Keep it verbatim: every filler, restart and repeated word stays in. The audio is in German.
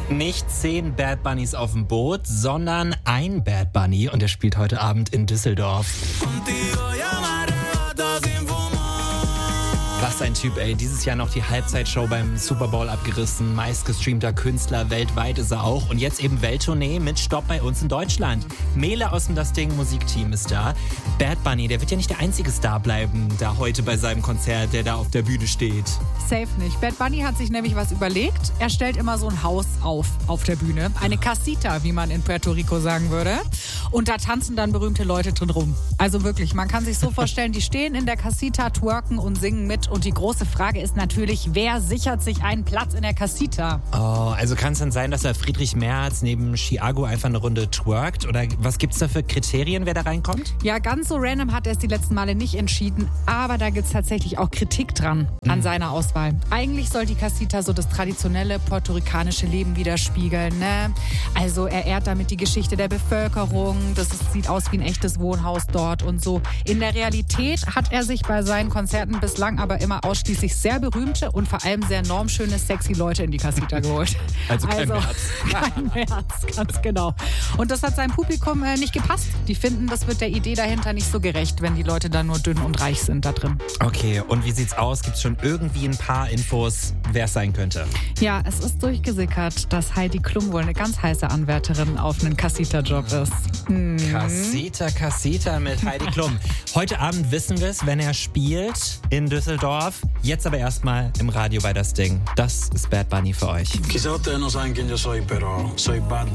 Nicht zehn Bad Bunnies auf dem Boot, sondern ein Bad Bunny und er spielt heute Abend in Düsseldorf. Was ein Typ, ey. Dieses Jahr noch die Halbzeitshow beim Super Bowl abgerissen. Meistgestreamter Künstler weltweit ist er auch. Und jetzt eben Welttournee mit Stopp bei uns in Deutschland. Mele aus dem Das Ding Musikteam ist da. Bad Bunny, der wird ja nicht der einzige Star bleiben, da heute bei seinem Konzert, der da auf der Bühne steht. Safe nicht. Bad Bunny hat sich nämlich was überlegt. Er stellt immer so ein Haus auf, auf der Bühne. Eine Casita, wie man in Puerto Rico sagen würde. Und da tanzen dann berühmte Leute drin rum. Also wirklich, man kann sich so vorstellen, die stehen in der Casita, twerken und singen mit. Und die große Frage ist natürlich, wer sichert sich einen Platz in der Casita? Oh, also kann es dann sein, dass er Friedrich Merz neben Chiago einfach eine Runde twerkt? Oder was gibt's da für Kriterien, wer da reinkommt? Ja, ganz so random hat er es die letzten Male nicht entschieden. Aber da gibt es tatsächlich auch Kritik dran an mhm. seiner Auswahl. Eigentlich soll die Casita so das traditionelle puerto-ricanische Leben widerspiegeln, ne? Also er ehrt damit die Geschichte der Bevölkerung. Das ist, sieht aus wie ein echtes Wohnhaus dort und so. In der Realität hat er sich bei seinen Konzerten bislang aber immer ausschließlich sehr berühmte und vor allem sehr normschöne, sexy Leute in die Casita geholt. Also kein also, März. Kein März, ganz genau. Und das hat seinem Publikum äh, nicht gepasst. Die finden, das wird der Idee dahinter nicht so gerecht, wenn die Leute dann nur dünn und reich sind da drin. Okay, und wie sieht's aus? Gibt's schon irgendwie ein paar Infos, wer es sein könnte? Ja, es ist durchgesickert, dass Heidi Klum wohl eine ganz heiße Anwärterin auf einen Casita-Job ist. Hm. Casita, Casita mit Heidi Klum. Heute Abend wissen wir es, wenn er spielt in Düsseldorf. Jetzt aber erstmal im Radio bei Das Ding. Das ist Bad Bunny für euch. Quizá ustedes no saben quién yo soy, pero soy Bad Bunny.